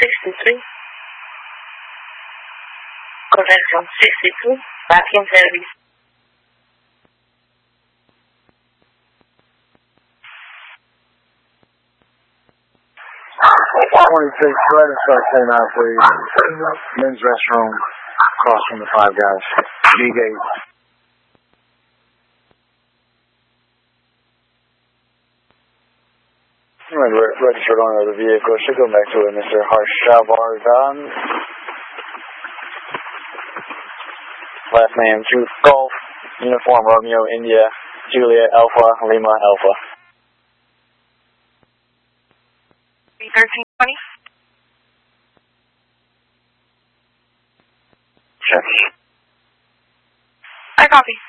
63. Connection 62. Back in service. Right at start 10 please. Men's restroom across from the Five Guys. D-Gate. Registered owner of the vehicle. Should go back to it, Mr. Harsh Shalvardhan. Last name, Jude Golf. Uniform Romeo, India, Juliet, Alpha, Lima, Alpha. 1320. Check. I copy.